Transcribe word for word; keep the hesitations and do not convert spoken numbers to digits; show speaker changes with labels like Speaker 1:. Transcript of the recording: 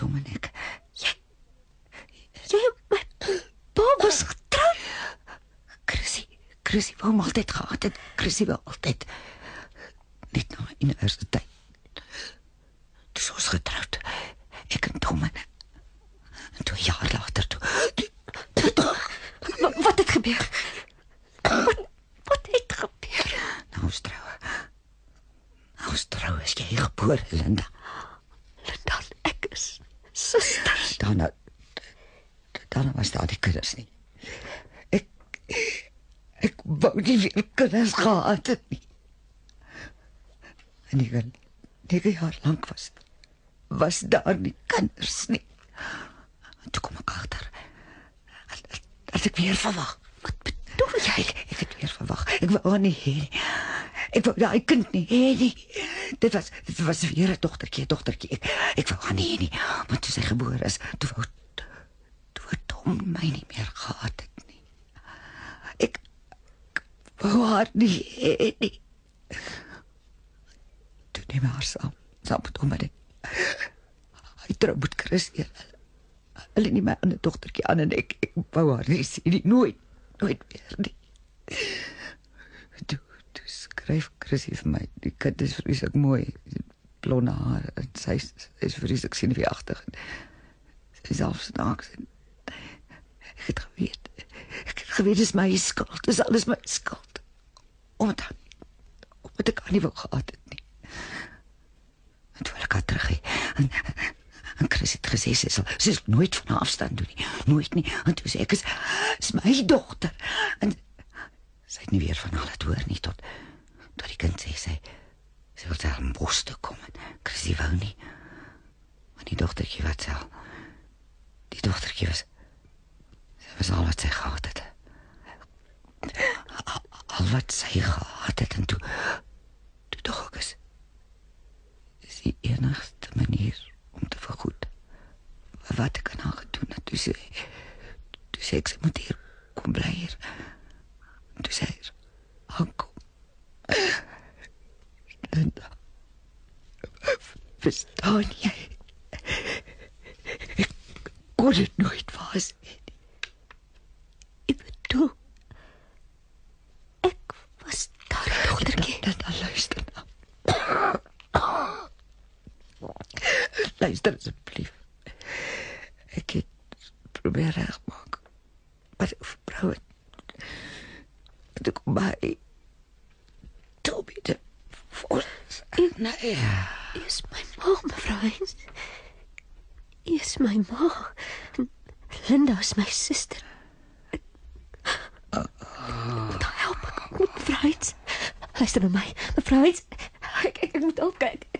Speaker 1: Tom en ek.
Speaker 2: Jy, jy my pa was getroud.
Speaker 1: Chrissy, Chrissy wou hom altyd gehad het. Chrissy wou altyd. Net na universiteit. Toe is ons getrouwd. Ek en Tom en, en toe een jaar later toe.
Speaker 2: Wat, wat het gebeur? Wat, wat het gebeur?
Speaker 1: Nou ons trouw. Nou ons trouw is jy gebore, Linda.
Speaker 2: Linda, ek is susters.
Speaker 1: Daarna, daarna was daar die kinders nie. Ek, ek wou nie weer kinders gehad het nie. En negen, negen jaar lang was, was daar nie kinders nie. En toe kom ek agter, dat, dat ek weer verwag.
Speaker 2: Wat bedoel jy?
Speaker 1: Ek, ek het weer verwag. Ek wou haar nie hê nie. Ek wou daai kind nie hê nie. Dit was, dit was weer 'n dogtertjie, dogtertjie. Ek, ek wou haar nie hê nie. Maar toe sy gebore is, toe wou, toe wou Tom my nie meer gehad het nie. Ek, ek wou haar nie hê nie. Toe neem haar saam, saam met hom en ek. Hy trou met Chris. Hulle neem my ander dogtertjie aan en ek, ek wou haar nie sien nie. Nooit, nooit meer nie. Toe, toe skryf Chrissy vir my, die kind is vreeslik mooi, blonde haar, en sy is, sy is vreeslik senuweeagtig, en sy is half snaaks, en ek het geweet, ek het geweet, dis my skuld, dis alles my skuld, omdat, omdat ek haar nie wou gehad het nie. En toe wil ek haar terug hê, en, en Chris het gesê, sy sal, sy sal nooit van haar afstand doen nie, nooit nie, en toe sê ek, is, is my dogter, en sy het nie weer van hulle hoor nie, tot, tot die kind sê, sy, sy wil sy aan bos toe kom, en Chrissy wou nie, maar die dochtertjie wat sy al, die dochtertjie was, sy was al wat sy gehad het, al, al wat sy gehad het, en toe, toe toch ook is, is die enigste manier om te vergoed, wat ek aan haar gedoen het, toe sê, toe sê ek, sy moet hier kom bly hier, toe sê hy, aankom. Linda, verstaan jy? Ek kon het nooit was nie.
Speaker 2: Ek bedoel, ek was daar die dogtertjie.
Speaker 1: Linda, luister nou. Luister asseblief. Ek het probeer regmaak, maar die vrou het toe kom by Toby te volgens. Nee.
Speaker 2: U is my ma, mevrou Heinz. U is my ma. Linda is my suster. Ek,
Speaker 1: Oh.
Speaker 2: ek moet haar help, ek moet mevrou Heinz. Luister na my, mevrou Heinz. Ek, ek, ek moet opkyk.